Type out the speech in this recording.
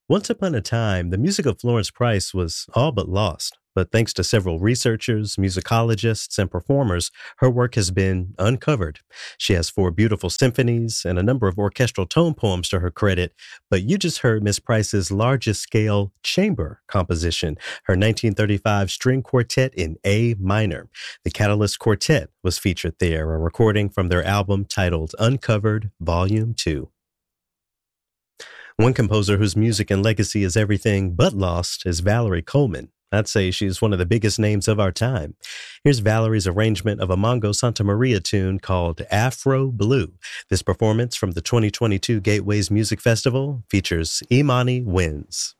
Once upon a time, the music of Florence Price was all but lost. But thanks to several researchers, musicologists, and performers, her work has been uncovered. She has four beautiful symphonies and a number of orchestral tone poems to her credit. But you just heard Miss Price's largest scale chamber composition, her 1935 string quartet in A minor. The Catalyst Quartet was featured there, a recording from their album titled Uncovered Volume 2. One composer whose music and legacy is everything but lost is Valerie Coleman. I'd say she's one of the biggest names of our time. Here's Valerie's arrangement of a Mongo Santa Maria tune called Afro Blue. This performance from the 2022 Gateways Music Festival features Imani Wins.